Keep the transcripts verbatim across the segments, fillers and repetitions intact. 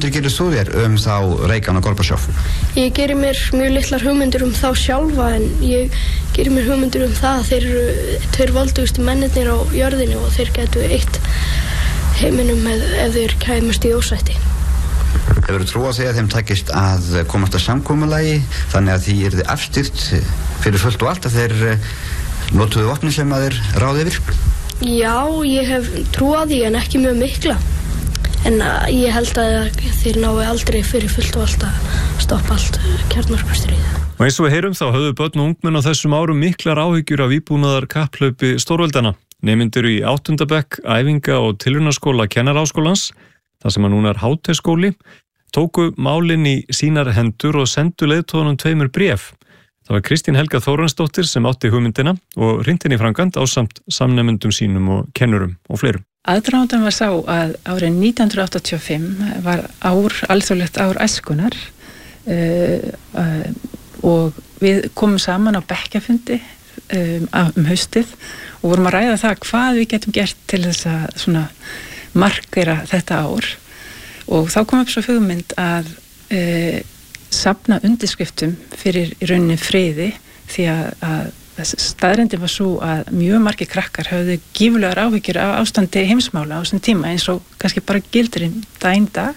hugmyndir gerir þú þér um þá Reagan og Gorbachev? Ég gerir mér mjög litlar hugmyndir um þá sjálfa, en ég gerir mér hugmyndir um það að þeir eru tveir voldugustu mennirnir á jörðinni og þeir getu eitt heiminum með, ef þeir kæmust í ósætti. Hefur þú trú á því að þeim takist að komast að samkomulagi þannig að því yrði afstýrt fyrir fullt og allt að þeir notuðu vopni sem að þeir ráði yfir? Já, ég hef trú á því en ekki mjög mikla. En ég held að þeir nái aldrei fyrir fullt og allt að stoppa allt kjarnorkustríð. Og eins og við heyrum þá höfðu börn og ungmenn á þessum árum miklar áhyggjur af vígbúnaðar kapphlaupi stórveldana. Nemendur í áttunda bekk, æfinga- og tilraunaskóla Kennaraháskólans, þar sem að núna er hátíðskóli, tóku málin í sínar hendur og sendu leiðtogunum tveimur bréf. Það var Kristín Helga Þórarinsdóttir sem átti hugmyndina og hrindin í framkvæmd ásamt samnemendum sínum og kennurum og fleirum. Aðdragandan var sá að árið nítján hundruð áttatíu og fimm var ár, alþjóðlegt ár æskunnar uh, uh, og við komum saman á bekkjafundi um, um haustið og vorum að ræða það hvað við getum gert til þess að svona markera þetta ár og þá kom upp svo hugmynd að uh, safna undirskriftum fyrir í rauninni friði því að, að staðreyndin var svo að mjög margir krakkar höfðu gífurlegar áhyggjur af ástandi heimsmála á þessum tíma eins og kannski bara gildir í daginn dag.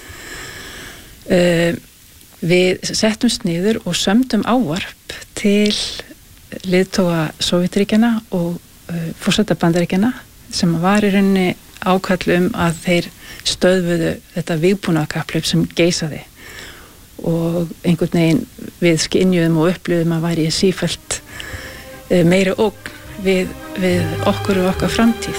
Uh, við settumst niður og sömdum ávarp til leiðtoga Sovétríkjanna og uh, forseta Bandaríkjanna sem var í rauninni ákall um að þeir stöðvuðu þetta vígbúnaðarkapphlaup sem geisaði og einhvern veginn við skynjuðum og upplifðum að væri sífellt meiri ógn við, við okkur og okkar framtíð.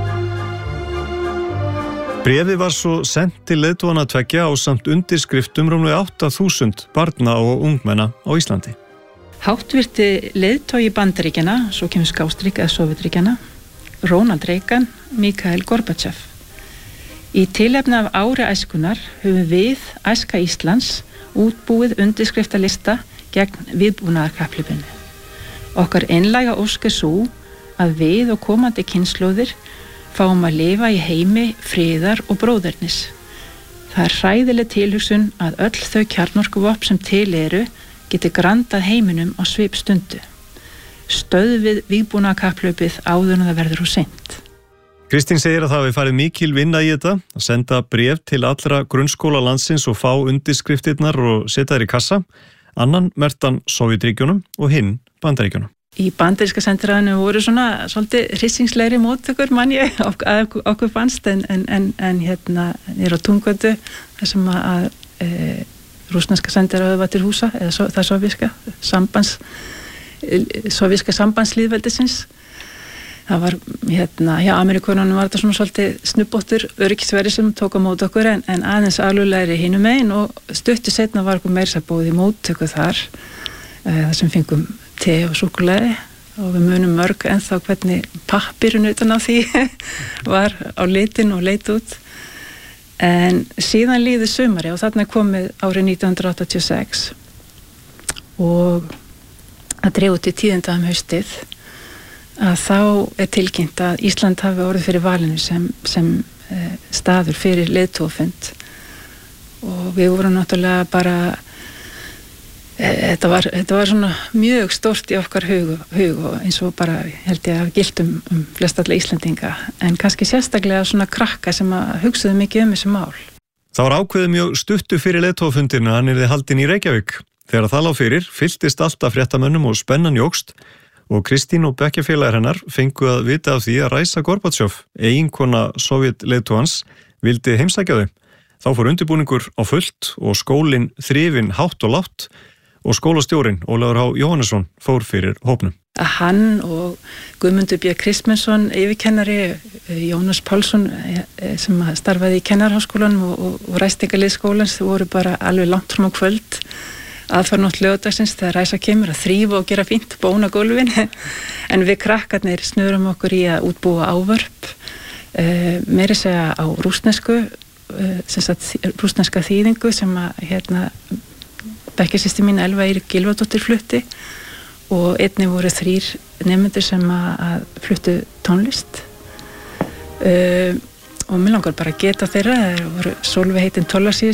Bréfið var svo sent til leiðtogana tveggja á samt undirskriftum rúmlega átta þúsund barna og ungmenna á Íslandi. Háttvirti leiðtogi Bandaríkjanna, svo kemur skástrík eða Sovétríkjanna, Ronald Reagan, Mikhail Gorbachev. Í tilefni af ári æskunnar höfum við, Æska Íslands, útbúið undirskriftalista gegn vígbúnaðarkapphlaupinu. Okkar einlæga ósk er svo að við og komandi kynslóðir fáum að lifa í heimi friðar og bróðernis. Það er hræðileg tilhugsun að öll þau kjarnorkuvopn sem til eru geti grandað heiminum á svipstundu. Stöðvið vígbúnaðarkapphlaupið áður en það verður of seint. Kristín segir að það hafi farið mikil vinna í þetta, að senda bréf til allra grunnskóla landsins og fá undirskriftirnar og setja þær í kassa, annan mertan Sovétríkjunum og hinn Bandaríkjunum. Í bandaríska sendiráðinu voru svona svolítið hryssingslegri móttökur mann ég að okkur fannst en, en, en, en hérna nýr á Tungötu þar sem að e, rússneska sendiráðu var til húsa eða so, það sovéska sambands sovéska sambandslýðveldisins. Það var hérna, hjá Amerikonunum var þetta svona svolítið snubbóttur öryggisveri sem tók á mót okkur en, en aðeins alveglegri hinum megin og stuttu setna var okkur meira að búið í móttöku þar e, þar sem fengum te og súkkulaði og við munum mörg ennþá hvernig pappirinn utan á því var á litin og leit út en síðan líður sumari og þarna er komið árið nítján hundruð áttatíu og sex og að dreif út í tíðinda um haustið að þá er tilkynnt að Ísland hafi orðið fyrir valinu sem, sem e, staður fyrir leiðtogafund og við vorum náttúrulega bara Þetta var, þetta var svona mjög stórt í okkar hug, hug og eins og bara held ég að giltum um flestallega Íslendinga en kannski sérstaklega svona krakka sem að hugsaðu mikið um þessu mál. Það var ákveðið mjög stuttu fyrir leiðtogafundinu að hann yrði haldinn í Reykjavík. Þegar það lá fyrir, fylltist alltaf fréttamönnum og spennan jókst og Kristín og bekkjarfélagar hennar fengu að vita af því að Raisa Gorbachev, eiginkona Sovétleiðtogans, vildi heimsækja þau. Þá fór undirbúningur á fullt og skólinn þrifinn hátt og látt og skólastjórinn Ólafur H. Jóhannesson fór fyrir hópnum. Að hann og Guðmundur B. Kristmundsson, yfirkennari, Jónas Pálsson sem starfaði í Kennaraháskólanum og, og, og ræstingalið skólans, þau voru bara alveg langt fram á kvöld aðfarnótt lögadagsins þegar Ræsa kemur að þrífa og gera fínt bóna gólfin en við krakkarnir snörum okkur í að útbúa ávörp uh, meiri segja á rússnesku uh, sem sagt rússneska þýðingu sem að hérna bekkjarsystir mín Elva Eirík Gylfadóttir flutti og einnig voru þrír nemendur sem að fluttu tónlist uh, og mér langar bara að geta þeirra. Það voru Sólveig heitin Tollarsíu